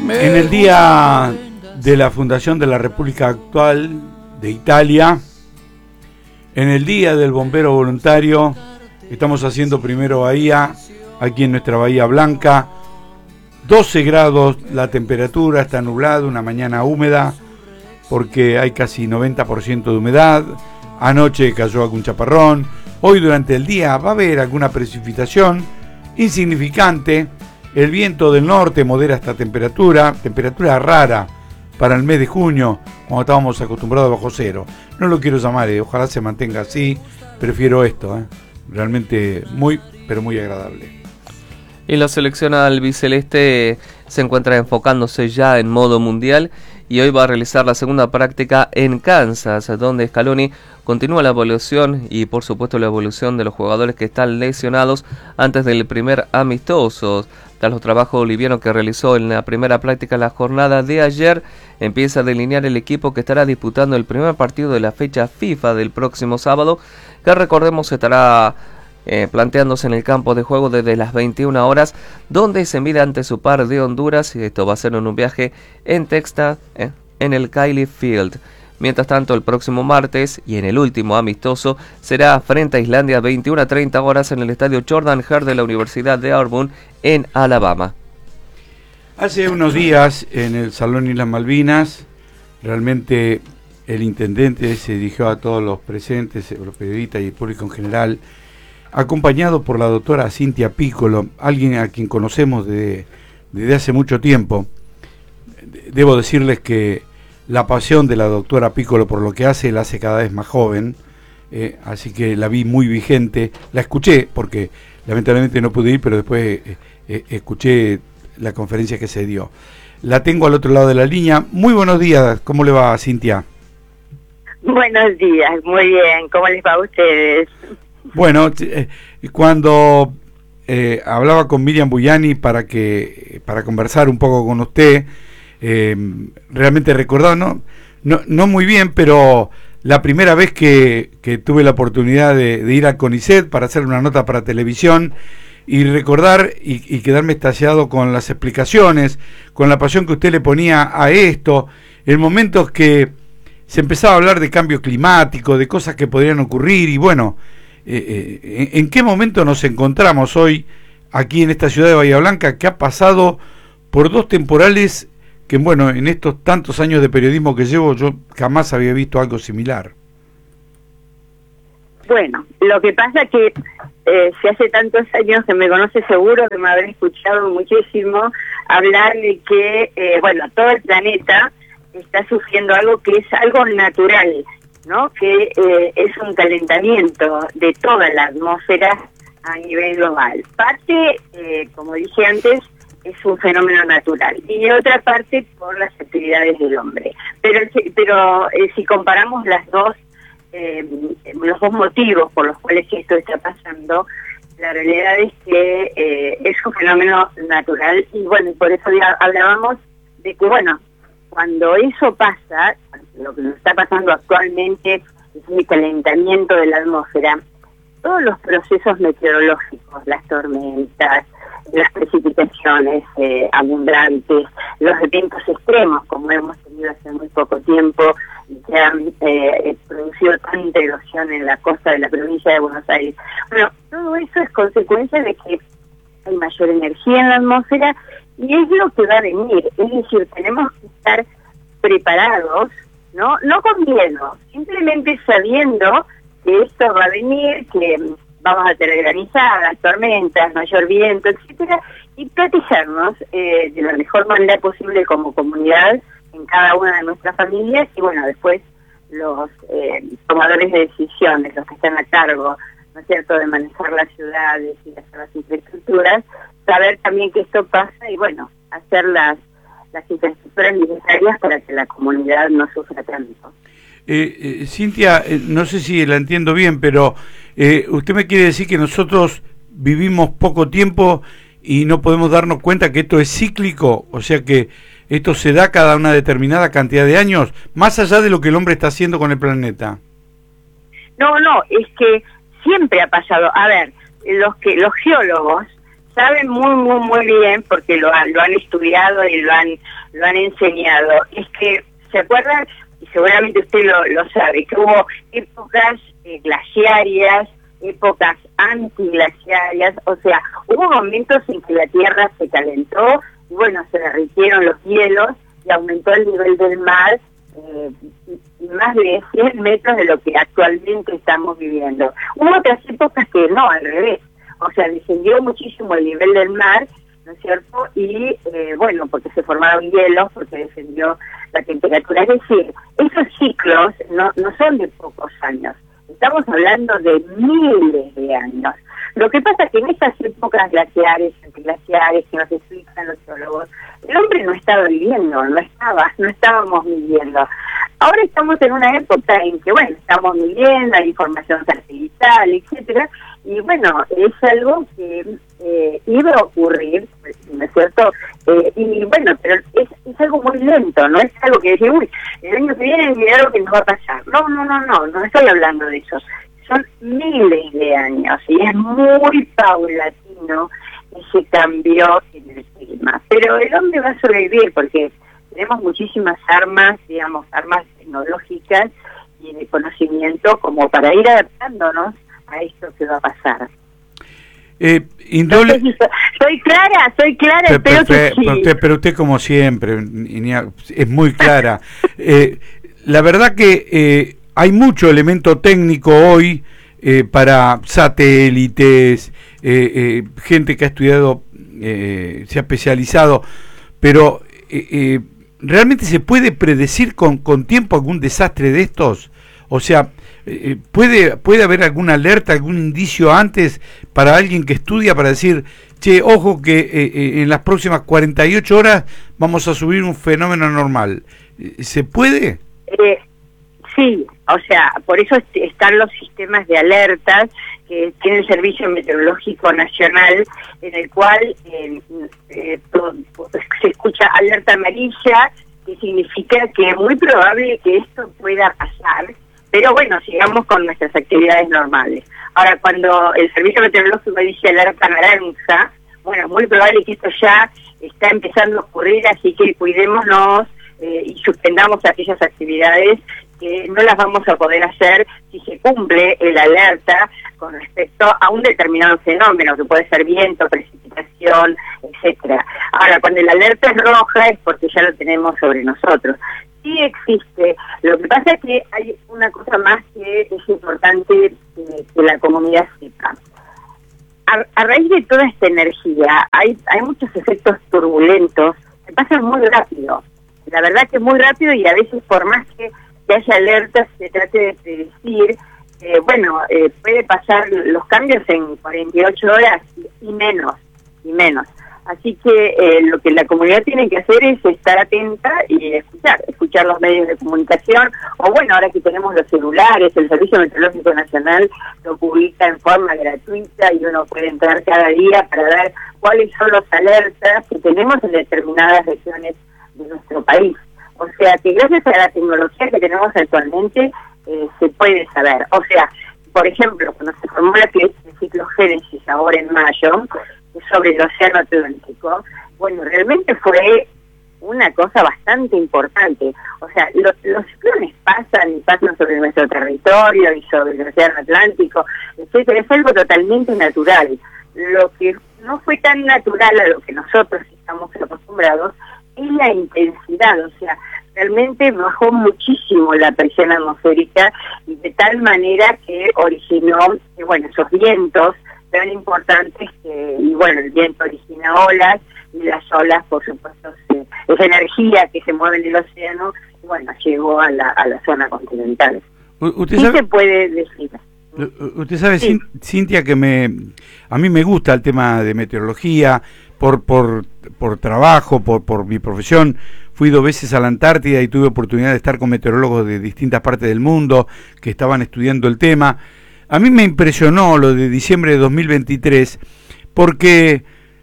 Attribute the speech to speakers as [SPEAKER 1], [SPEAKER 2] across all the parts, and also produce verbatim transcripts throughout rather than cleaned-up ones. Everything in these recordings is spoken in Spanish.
[SPEAKER 1] En el día de la fundación de la República Actual de Italia, en el día del bombero voluntario, estamos haciendo Primero Bahía, aquí en nuestra Bahía Blanca, doce grados la temperatura, está nublado, una mañana húmeda, porque hay casi noventa por ciento de humedad, anoche cayó algún chaparrón, hoy durante el día va a haber alguna precipitación insignificante. El viento del norte modera esta temperatura, temperatura rara para el mes de junio, cuando estábamos acostumbrados bajo cero. No lo quiero llamar, eh, ojalá se mantenga así, prefiero esto, eh. realmente muy, pero muy agradable.
[SPEAKER 2] Y la selección albiceleste se encuentra enfocándose ya en modo mundial y hoy va a realizar la segunda práctica en Kansas, donde Scaloni continúa la evolución y por supuesto la evolución de los jugadores que están lesionados antes del primer amistoso. Tras los trabajos bolivianos que realizó en la primera práctica la jornada de ayer, empieza a delinear el equipo que estará disputando el primer partido de la fecha FIFA del próximo sábado, que recordemos estará Eh, planteándose en el campo de juego desde las veintiuna horas, donde se mide ante su par de Honduras, y esto va a ser en un viaje en Texas, eh, en el Kyle Field. Mientras tanto, el próximo martes y en el último amistoso será frente a Islandia veintiuna a treinta horas en el estadio Jordan Hare de la Universidad de Auburn en Alabama.
[SPEAKER 1] Hace unos días en el Salón Islas Malvinas, realmente el intendente se dirigió a todos los presentes, los periodistas y el público en general, acompañado por la doctora Cintia Piccolo, alguien a quien conocemos desde, desde hace mucho tiempo. Debo decirles que la pasión de la doctora Piccolo por lo que hace, la hace cada vez más joven, eh, así que la vi muy vigente, la escuché, porque lamentablemente no pude ir, pero después eh, eh, escuché la conferencia que se dio. La tengo al otro lado de la línea. Muy buenos días, ¿cómo le va, Cintia?
[SPEAKER 3] Buenos días, muy bien, ¿cómo les va a ustedes?
[SPEAKER 1] Bueno, eh, cuando eh, hablaba con Miriam Buyani para que para conversar un poco con usted, eh, realmente recordaba, no, no, no muy bien, pero la primera vez que, que tuve la oportunidad de, de ir al CONICET para hacer una nota para televisión y recordar y, y quedarme estallado con las explicaciones, con la pasión que usted le ponía a esto, en momentos que se empezaba a hablar de cambio climático, de cosas que podrían ocurrir y bueno, Eh, eh, ¿en qué momento nos encontramos hoy aquí en esta ciudad de Bahía Blanca, que ha pasado por dos temporales que, bueno, en estos tantos años de periodismo que llevo, yo jamás había visto algo similar?
[SPEAKER 3] Bueno, lo que pasa que eh, si hace tantos años que me conoce, seguro que me habré escuchado muchísimo hablar de que, eh, bueno, todo el planeta está sufriendo algo que es algo natural, ¿no? Que eh, es un calentamiento de toda la atmósfera a nivel global. Parte, eh, como dije antes, es un fenómeno natural y de otra parte por las actividades del hombre. Pero, pero eh, si comparamos las dos, eh, los dos motivos por los cuales esto está pasando, la realidad es que eh, es un fenómeno natural y bueno, por eso ya hablábamos de que bueno, cuando eso pasa, lo que nos está pasando actualmente es el calentamiento de la atmósfera, todos los procesos meteorológicos, las tormentas, las precipitaciones eh, abundantes, los eventos extremos, como hemos tenido hace muy poco tiempo, que han eh, producido tanta erosión en la costa de la provincia de Buenos Aires. Bueno, todo eso es consecuencia de que hay mayor energía en la atmósfera y es lo que va a venir, es decir, tenemos que estar preparados, no no con miedo, simplemente sabiendo que esto va a venir, que vamos a tener granizadas, tormentas, mayor viento, etcétera, y protegernos eh, de la mejor manera posible como comunidad en cada una de nuestras familias y bueno, después los eh, tomadores de decisiones, los que están a cargo, ¿no es cierto?, de manejar las ciudades y hacer las infraestructuras, saber también que esto pasa y bueno, hacer las, las infraestructuras necesarias para que la comunidad no sufra tanto.
[SPEAKER 1] Eh, eh, Cintia, eh, no sé si la entiendo bien, pero eh, usted me quiere decir que nosotros vivimos poco tiempo y no podemos darnos cuenta que esto es cíclico, o sea que esto se da cada una determinada cantidad de años, más allá de lo que el hombre está haciendo con el planeta.
[SPEAKER 3] No, no, es que siempre ha pasado. A ver, los que los geólogos saben muy, muy, muy bien, porque lo han, lo han estudiado y lo han, lo han enseñado, es que, ¿se acuerdan? Y seguramente usted lo, lo sabe, que hubo épocas eh, glaciarias, épocas antiglaciarias, o sea, hubo momentos en que la Tierra se calentó, y bueno, se derritieron los hielos y aumentó el nivel del mar eh, más de cien metros de lo que actualmente estamos viviendo. Hubo otras épocas que no, al revés, o sea, descendió muchísimo el nivel del mar, ¿no es cierto? Y eh, bueno, porque se formaron hielos, porque descendió la temperatura. Es decir, esos ciclos no, no son de pocos años, estamos hablando de miles de años. Lo que pasa es que en estas épocas glaciares, antiglaciares, que nos explican los geólogos, el hombre no estaba viviendo, no estaba, no estábamos viviendo. Ahora estamos en una época en que, bueno, estamos viviendo, hay información satelital, etcétera, y bueno, es algo que eh, iba a ocurrir, ¿no es cierto? Eh, y bueno, pero es, es algo muy lento, no es algo que decir, uy, el año que viene es algo que nos va a pasar. No, no, no, no, no estoy hablando de eso. Son miles de años y es muy paulatino ese cambio en el clima. Pero el hombre va a sobrevivir porque tenemos muchísimas armas, digamos, armas tecnológicas y de conocimiento como para ir adaptándonos a esto que va a pasar.
[SPEAKER 1] Eh, indole...
[SPEAKER 3] no sé si soy clara, soy clara,
[SPEAKER 1] pe,
[SPEAKER 3] espero
[SPEAKER 1] pe,
[SPEAKER 3] que sí.
[SPEAKER 1] Pero usted, pero usted como siempre, es muy clara. eh, la verdad que eh, hay mucho elemento técnico hoy eh, para satélites, eh, eh, gente que ha estudiado, eh, se ha especializado, pero eh, eh, ¿realmente se puede predecir con, con tiempo algún desastre de estos? O sea, eh, ¿puede, ¿puede haber alguna alerta, algún indicio antes para alguien que estudia para decir, che, ojo que eh, eh, en las próximas cuarenta y ocho horas vamos a subir un fenómeno normal? ¿Se puede?
[SPEAKER 3] Eh, sí, o sea, por eso est están los sistemas de alertas que tiene el Servicio Meteorológico Nacional, en el cual eh, eh, se escucha alerta amarilla, que significa que es muy probable que esto pueda pasar, pero bueno, sigamos con nuestras actividades normales. Ahora, cuando el Servicio Meteorológico dice alerta naranja, bueno, es muy probable que esto ya está empezando a ocurrir, así que cuidémonos eh, y suspendamos aquellas actividades que no las vamos a poder hacer si se cumple el alerta con respecto a un determinado fenómeno, que puede ser viento, precipitación, etcétera. Ahora, cuando el alerta es roja es porque ya lo tenemos sobre nosotros. Sí existe, lo que pasa es que hay una cosa más que es importante eh, que la comunidad sepa. A, a raíz de toda esta energía hay, hay muchos efectos turbulentos que pasan muy rápido. La verdad que muy rápido, y a veces por más que que haya alertas, se trate de predecir, eh, bueno, eh, puede pasar los cambios en cuarenta y ocho horas y, y menos, y menos. Así que eh, lo que la comunidad tiene que hacer es estar atenta y escuchar, escuchar los medios de comunicación, o bueno, ahora que tenemos los celulares, el Servicio Meteorológico Nacional lo publica en forma gratuita y uno puede entrar cada día para ver cuáles son los alertas que tenemos en determinadas regiones de nuestro país. O sea, que gracias a la tecnología que tenemos actualmente eh, se puede saber. O sea, por ejemplo, cuando se formó la el ciclo Génesis ahora en mayo, sobre el Océano Atlántico, bueno, realmente fue una cosa bastante importante. O sea, lo, los ciclones pasan y pasan sobre nuestro territorio y sobre el Océano Atlántico, etcétera. Es algo totalmente natural. Lo que no fue tan natural a lo que nosotros estamos acostumbrados es la intensidad, o sea, realmente bajó muchísimo la presión atmosférica y de tal manera que originó, eh, bueno, esos vientos tan importantes que, y bueno, el viento origina olas y las olas, por supuesto, se, esa energía que se mueve en el océano, bueno, llegó a la, a la zona continental.
[SPEAKER 1] ¿Usted
[SPEAKER 3] sí
[SPEAKER 1] sabe?
[SPEAKER 3] Se puede decir.
[SPEAKER 1] Usted sabe,
[SPEAKER 3] Sí.
[SPEAKER 1] Cintia, que me a mí me gusta el tema de meteorología por por por trabajo, por por mi profesión. Fui dos veces a la Antártida y tuve oportunidad de estar con meteorólogos de distintas partes del mundo que estaban estudiando el tema. A mí me impresionó lo de diciembre de dos mil veintitrés porque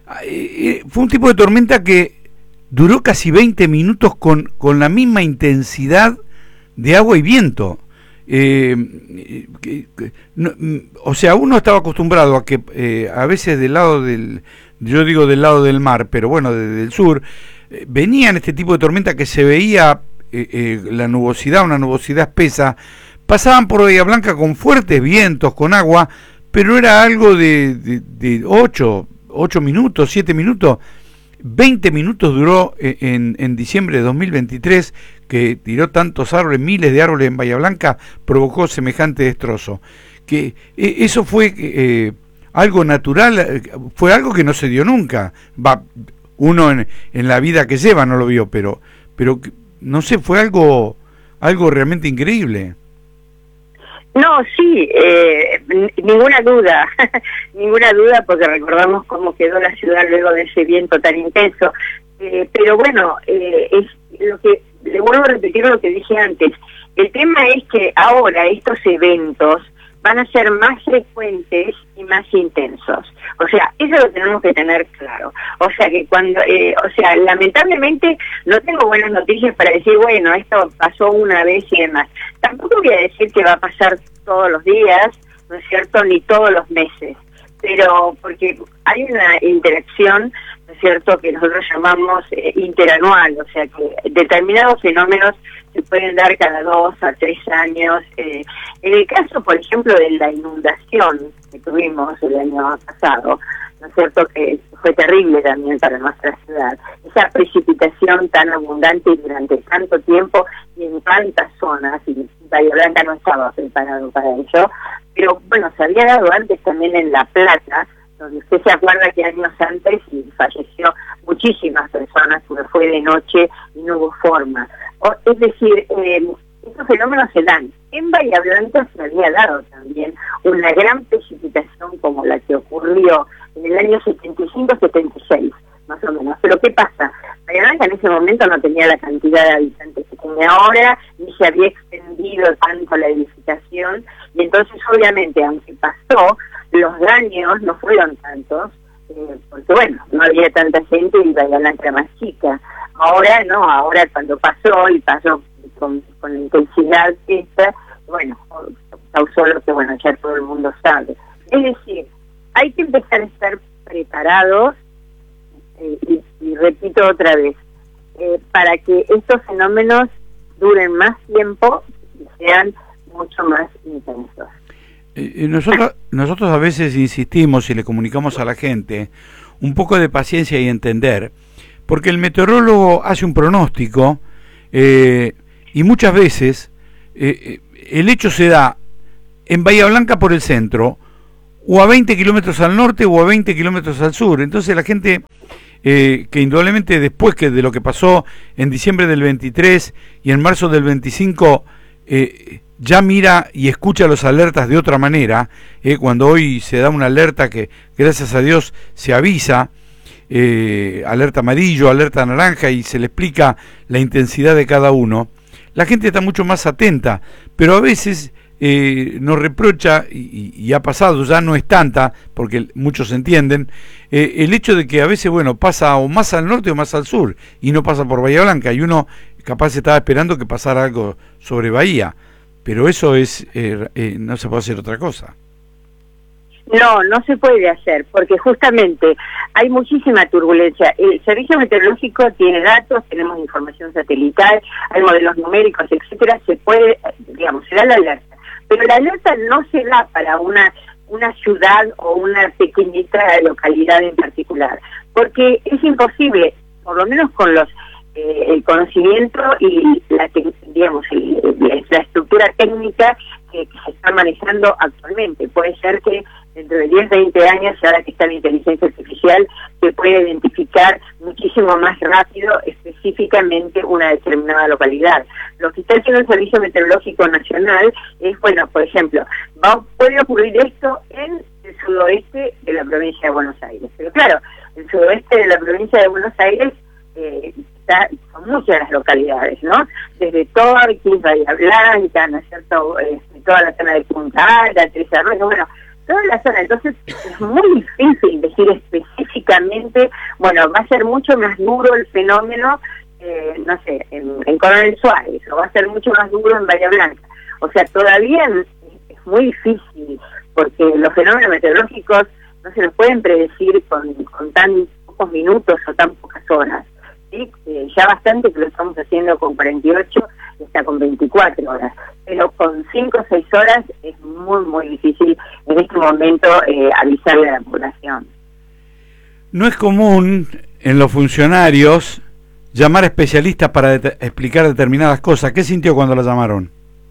[SPEAKER 1] eh, fue un tipo de tormenta que duró casi veinte minutos con con la misma intensidad de agua y viento. Eh, eh, no, o sea, uno estaba acostumbrado a que eh, a veces del lado del, yo digo del lado del mar, pero bueno, desde el sur, eh, venían este tipo de tormenta que se veía eh, eh, la nubosidad, una nubosidad espesa, pasaban por Bahía Blanca con fuertes vientos, con agua, pero era algo de, de, de ocho, ocho minutos, siete minutos, veinte minutos duró en, en diciembre de dos mil veintitrés, que tiró tantos árboles, miles de árboles en Bahía Blanca, provocó semejante destrozo. Que eh, eso fue eh, algo natural, eh, fue algo que no se dio nunca. Va, uno en, en la vida que lleva no lo vio, pero, pero no sé, fue algo, algo realmente increíble.
[SPEAKER 3] No, sí, eh, ninguna duda, ninguna duda, porque recordamos cómo quedó la ciudad luego de ese viento tan intenso. Eh, pero bueno, eh, es lo que le vuelvo a repetir lo que dije antes. El tema es que ahora estos eventos van a ser más frecuentes y más intensos. O sea, eso lo tenemos que tener claro. O sea, que cuando, eh, o sea, lamentablemente no tengo buenas noticias para decir, bueno, esto pasó una vez y demás. Tampoco voy a decir que va a pasar todos los días, ¿no es cierto?, ni todos los meses. Pero porque hay una interacción, ¿no es cierto?, que nosotros llamamos eh, interanual, o sea que determinados fenómenos se pueden dar cada dos a tres años. Eh, en el caso, por ejemplo, de la inundación que tuvimos el año pasado, ¿no es cierto?, que fue terrible también para nuestra ciudad, esa precipitación tan abundante durante tanto tiempo y en tantas zonas, y Bahía Blanca no estaba preparado para ello, pero bueno, se había dado antes también en La Plata, donde usted se acuerda que años antes y falleció muchísimas personas porque fue de noche y no hubo forma. O, es decir, eh, estos fenómenos se dan. En Bahía Blanca se había dado también una gran precipitación como la que ocurrió en el año setenta y cinco setenta y seis, más o menos. Pero ¿qué pasa? Bahía Blanca en ese momento no tenía la cantidad de habitantes que tiene ahora, ni se había extendido tanto la edificación, y entonces obviamente, aunque pasó, los daños no fueron tantos, eh, porque bueno, no había tanta gente y Bahía Blanca era más chica. Ahora no, ahora cuando pasó, y pasó con, con la intensidad esta, bueno, causó lo que bueno, ya todo el mundo sabe. Es decir, hay que empezar a estar preparados, eh, y, y repito otra vez, eh, para que estos fenómenos duren más tiempo y sean mucho más intensos.
[SPEAKER 1] Eh, nosotros, nosotros a veces insistimos y le comunicamos a la gente un poco de paciencia y entender, porque el meteorólogo hace un pronóstico eh, y muchas veces eh, el hecho se da en Bahía Blanca por el centro, o a veinte kilómetros al norte o a veinte kilómetros al sur. Entonces la gente eh, que indudablemente después que de lo que pasó en diciembre del veintitrés y en marzo del veinticinco eh, ya mira y escucha los alertas de otra manera, eh, cuando hoy se da una alerta que gracias a Dios se avisa, eh, alerta amarillo, alerta naranja, y se le explica la intensidad de cada uno, la gente está mucho más atenta, pero a veces eh, nos reprocha, y, y ha pasado, ya no es tanta, porque muchos entienden, eh, el hecho de que a veces, bueno, pasa o más al norte o más al sur, y no pasa por Bahía Blanca, y uno capaz estaba esperando que pasara algo sobre Bahía, pero eso es, eh, eh, no se puede hacer otra cosa.
[SPEAKER 3] No, no se puede hacer, porque justamente hay muchísima turbulencia. El servicio meteorológico tiene datos, tenemos información satelital, hay modelos numéricos, etcétera. Se puede, digamos, se da la alerta, pero la alerta no se da para una una ciudad o una pequeñita localidad en particular, porque es imposible, por lo menos con los eh, el conocimiento y la, digamos, el, la estructura técnica que, que se está manejando actualmente. Puede ser que dentro de diez, veinte años, ahora que está la inteligencia artificial, se puede identificar muchísimo más rápido específicamente una determinada localidad. Lo que está haciendo el Servicio Meteorológico Nacional es, bueno, por ejemplo, va, puede ocurrir esto en el sudoeste de la provincia de Buenos Aires. Pero claro, el sudoeste de la provincia de Buenos Aires eh, está, son muchas las localidades, ¿no? Desde Torquís, Bahía Blanca, ¿no es cierto?, eh, toda la zona de Punta Alta, Tres Arroyos, bueno, toda la zona. Entonces es muy difícil decir específicamente, bueno, va a ser mucho más duro el fenómeno, eh, no sé, en, en Coronel Suárez, o va a ser mucho más duro en Bahía Blanca. O sea, todavía es, es muy difícil, porque los fenómenos meteorológicos no se los pueden predecir con, con tan pocos minutos o tan pocas horas. ¿Sí? Eh, ya bastante que lo estamos haciendo con cuarenta y ocho, está con veinticuatro horas, pero con cinco o seis horas es muy, muy difícil en este momento eh, avisarle a la población.
[SPEAKER 1] No es común en los funcionarios llamar a especialistas para de explicar determinadas cosas. ¿Qué sintió cuando la llamaron?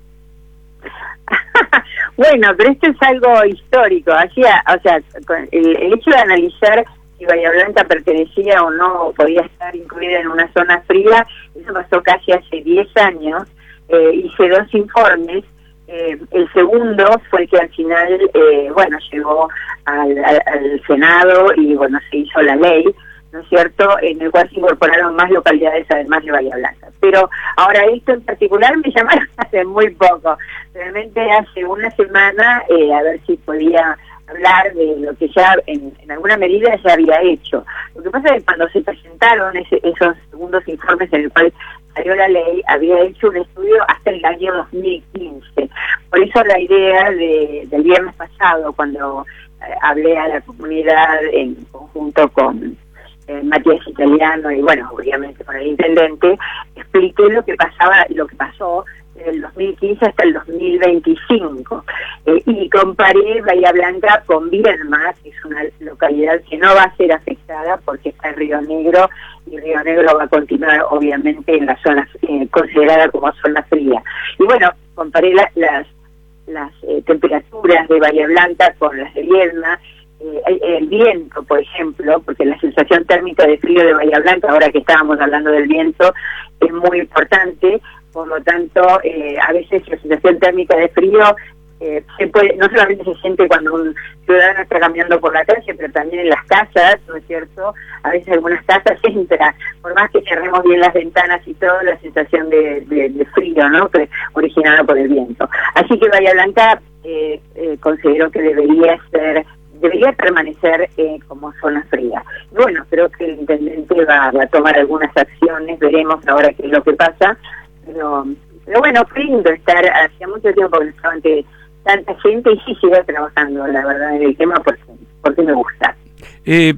[SPEAKER 3] Bueno, pero esto es algo histórico. Hacía, o sea, el, el hecho de analizar si Bahía Blanca pertenecía o no, o podía estar incluida en una zona fría, eso pasó casi hace diez años. Eh, hice dos informes. Eh, el segundo fue el que al final, eh, bueno, llegó al, al, al Senado y, bueno, se hizo la ley, ¿no es cierto?, en el cual se incorporaron más localidades además de Bahía Blanca. Pero ahora esto en particular me llamaron hace muy poco, realmente hace una semana, eh, a ver si podía hablar de lo que ya en, en alguna medida ya había hecho. Lo que pasa es que cuando se presentaron ese, esos segundos informes en el cual salió la ley, había hecho un estudio hasta el año dos mil quince. Por eso la idea de, del viernes pasado, cuando eh, hablé a la comunidad en conjunto con eh, Matías Italiano y, bueno, obviamente con el intendente, expliqué lo que pasaba, lo que pasó del dos mil quince hasta el dos mil veinticinco, eh, y comparé Bahía Blanca con Viedma, que es una localidad que no va a ser afectada porque está en Río Negro, y Río Negro va a continuar obviamente en la zona eh, considerada como zona fría. Y bueno, comparé la, las las eh, temperaturas de Bahía Blanca con las de Viedma, eh, el, el viento, por ejemplo, porque la sensación térmica de frío de Bahía Blanca, ahora que estábamos hablando del viento, es muy importante. Por lo tanto, eh, a veces la sensación térmica de frío eh, se puede, no solamente se siente cuando un ciudadano está caminando por la calle, pero también en las casas, ¿no es cierto? A veces en algunas casas entra, por más que cerremos bien las ventanas y todo, la sensación de, de, de frío, ¿no?, que originada por el viento. Así que Bahía Blanca eh, eh, considero que debería ser, debería permanecer eh, como zona fría. Y bueno, creo que el intendente va, va a tomar algunas acciones, veremos ahora qué es lo que pasa. Pero, pero bueno, fue lindo estar, hacía mucho tiempo que no estaba ante tanta gente y sí sigo trabajando, la verdad, en el tema porque, porque me gusta.
[SPEAKER 1] Eh,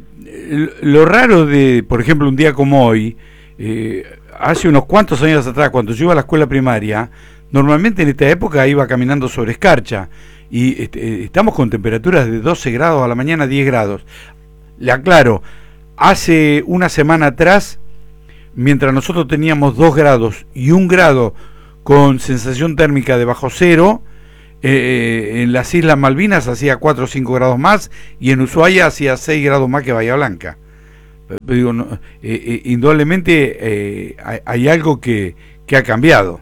[SPEAKER 1] lo raro de, por ejemplo, un día como hoy, eh, hace unos cuantos años atrás, cuando yo iba a la escuela primaria, normalmente en esta época iba caminando sobre escarcha y este, estamos con temperaturas de doce grados a la mañana, diez grados. Le aclaro, hace una semana atrás, mientras nosotros teníamos dos grados y un grado con sensación térmica de bajo cero, eh, en las Islas Malvinas hacía cuatro o cinco grados más y en Ushuaia hacía seis grados más que Bahía Blanca. Pero digo, no, eh, eh, indudablemente eh, hay, hay algo que, que ha cambiado.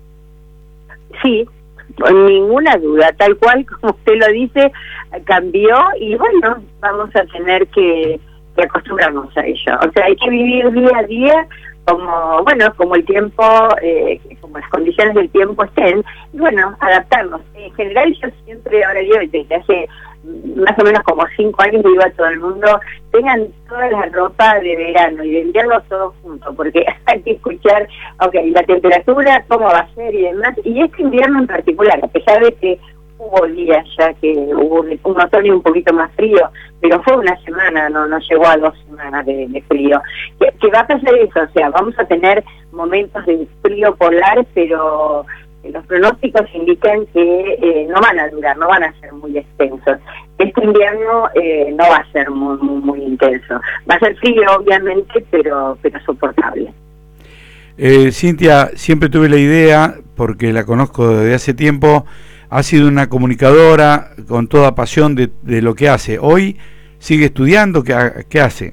[SPEAKER 3] Sí, con ninguna duda, tal cual como usted lo dice, cambió y bueno, vamos a tener que que acostumbrarnos a ello. O sea, hay que vivir día a día como, bueno, como el tiempo, eh, como las condiciones del tiempo estén, y bueno, adaptarnos. En general yo siempre, ahora yo desde hace más o menos como cinco años digo a todo el mundo, tengan toda la ropa de verano y de invierno todos juntos, porque hay que escuchar, ok, la temperatura, cómo va a ser y demás, y este invierno en particular, a pesar de que hubo días ya que hubo un, un otoño un poquito más frío, pero fue una semana, no no llegó a dos semanas de, de frío. Que, que va a pasar eso, o sea, vamos a tener momentos de frío polar, pero los pronósticos indican que eh, no van a durar, no van a ser muy extensos. Este invierno eh, no va a ser muy, muy, muy intenso. Va a ser frío, obviamente, pero, pero soportable.
[SPEAKER 1] Eh, Cintia, siempre tuve la idea, porque la conozco desde hace tiempo, ha sido una comunicadora con toda pasión de, de lo que hace. Hoy sigue estudiando, ¿qué, qué hace?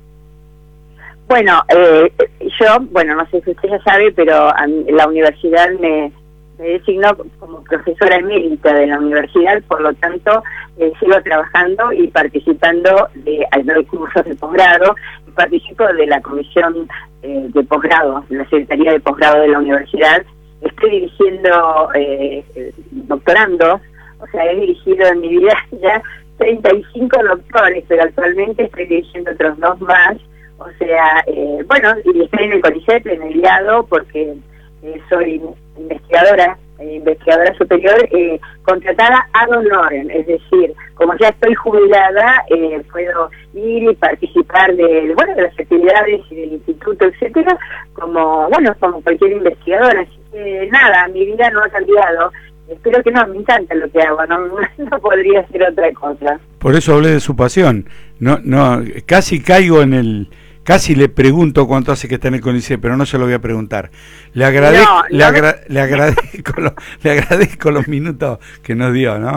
[SPEAKER 3] Bueno, eh, yo, bueno, no sé si usted ya sabe, pero a mí, la universidad me, me designó como profesora emérita de la universidad, por lo tanto eh, sigo trabajando y participando de, de cursos de posgrado, y participo de la comisión eh, de posgrado, de la Secretaría de Posgrado de la universidad. Estoy dirigiendo eh, doctorandos, o sea, he dirigido en mi vida ya treinta y cinco doctores, pero actualmente estoy dirigiendo otros dos más, o sea, eh, bueno, y estoy en el CONICET, en el I A D O, porque eh, soy investigadora eh, investigadora superior eh, contratada ad honorem, es decir, como ya estoy jubilada, eh, puedo ir y participar de, bueno, de las actividades y del instituto, etcétera, como, bueno, como cualquier investigadora. Así que nada, mi vida no ha cambiado. Espero que no, me encanta lo que hago, no, no podría ser otra cosa.
[SPEAKER 1] Por eso hablé de su pasión. No, no, casi caigo en el, casi le pregunto cuánto hace que está en el CONICET, pero no se lo voy a preguntar. Le agradezco, no, no le, agra me... le agradezco, lo, le agradezco los minutos que nos dio, ¿no?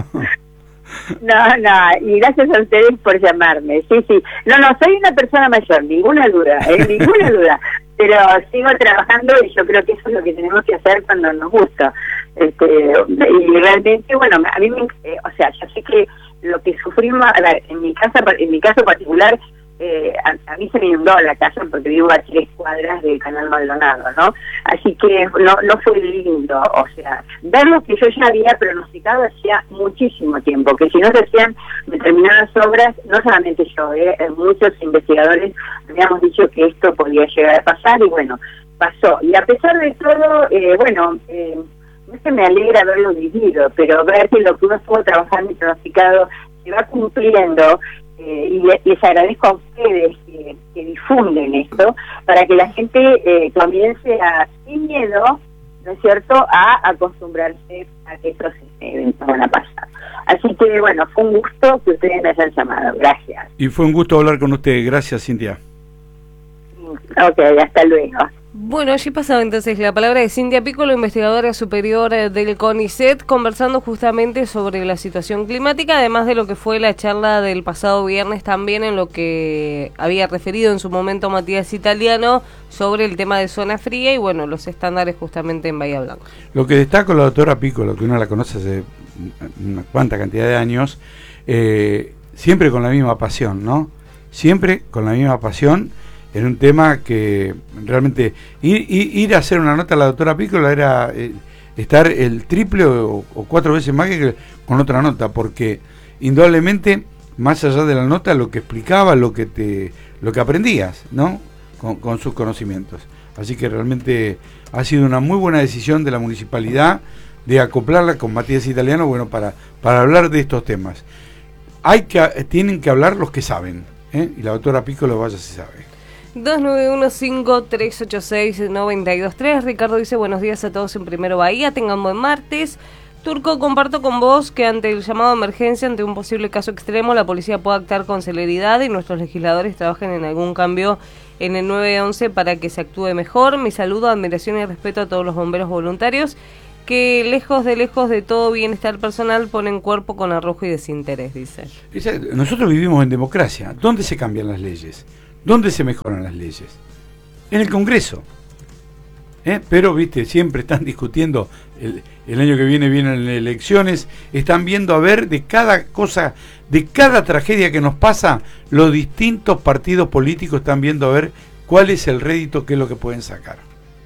[SPEAKER 3] No, no, y gracias a ustedes por llamarme. Sí, sí. No, no, soy una persona mayor, ninguna duda, ¿eh? Ninguna duda. Pero sigo trabajando y yo creo que eso es lo que tenemos que hacer cuando nos gusta. Este, y realmente, bueno, a mí me, eh, o sea, yo sé que lo que sufrimos, a ver, en mi casa, en mi caso particular, eh, a, a mí se me inundó la casa porque vivo a tres cuadras del Canal Maldonado, ¿no? Así que no, no fue lindo, o sea, ver lo que yo ya había pronosticado hacía muchísimo tiempo, que si no se hacían determinadas obras, no solamente yo, eh, muchos investigadores habíamos dicho que esto podía llegar a pasar y bueno, pasó. Y a pesar de todo, eh, bueno, eh, no es que me alegra haberlo vivido, pero ver que lo que uno estuvo trabajando y pronosticado se va cumpliendo. Eh, y les, les agradezco a ustedes que, que difunden esto para que la gente eh, comience a, sin miedo, ¿no es cierto?, a acostumbrarse a que estos eventos van a pasar. Así que, bueno, fue un gusto que ustedes me hayan llamado. Gracias.
[SPEAKER 1] Y fue un gusto hablar con usted. Gracias, Cintia.
[SPEAKER 3] Ok, hasta luego.
[SPEAKER 2] Bueno, allí pasaba entonces la palabra de Cintia Piccolo, investigadora superior del CONICET, conversando justamente sobre la situación climática, además de lo que fue la charla del pasado viernes también en lo que había referido en su momento Matías Italiano sobre el tema de zona fría y bueno, los estándares justamente en Bahía Blanca.
[SPEAKER 1] Lo que destaca la doctora Piccolo, que uno la conoce hace una cuanta cantidad de años, eh, siempre con la misma pasión, ¿no? Siempre con la misma pasión. En un tema que realmente ir, ir, ir a hacer una nota a la doctora Piccolo era eh, estar el triple o, o cuatro veces más que con otra nota, porque indudablemente más allá de la nota lo que explicaba, lo que te lo que aprendías, ¿no? Con, con sus conocimientos. Así que realmente ha sido una muy buena decisión de la municipalidad de acoplarla con Matías Italiano, bueno, para, para hablar de estos temas. Hay que tienen que hablar los que saben, ¿eh? Y la doctora Piccolo vaya si sabe.
[SPEAKER 2] dos nueve uno cinco tres ocho seis nueve dos tres. Ricardo dice buenos días a todos en Primero Bahía, tengan buen martes. Turco, comparto con vos que ante el llamado de emergencia, ante un posible caso extremo, la policía pueda actuar con celeridad y nuestros legisladores trabajen en algún cambio en el nueve once para que se actúe mejor. Mi saludo, admiración y respeto a todos los bomberos voluntarios que lejos de lejos de todo bienestar personal ponen cuerpo con arrojo y desinterés, dice.
[SPEAKER 1] Nosotros vivimos en democracia. ¿Dónde se cambian las leyes? ¿Dónde se mejoran las leyes? En el Congreso. ¿Eh? Pero, viste, siempre están discutiendo, el, el año que viene vienen elecciones, están viendo a ver de cada cosa, de cada tragedia que nos pasa, los distintos partidos políticos están viendo a ver cuál es el rédito, qué es lo que pueden sacar.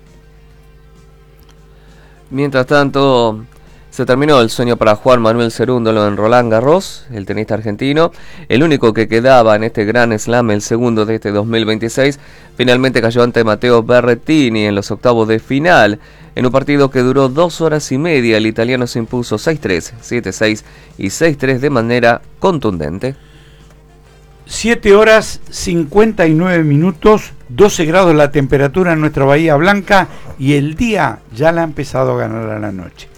[SPEAKER 2] Mientras tanto, se terminó el sueño para Juan Manuel Cerúndolo en Roland Garros, el tenista argentino, el único que quedaba en este Grand Slam, el segundo de este dos mil veintiséis, finalmente cayó ante Matteo Berrettini en los octavos de final, en un partido que duró dos horas y media. El italiano se impuso seis tres, siete seis y seis tres de manera contundente.
[SPEAKER 1] siete horas cincuenta y nueve minutos, doce grados la temperatura en nuestra Bahía Blanca y el día ya la ha empezado a ganar a la noche.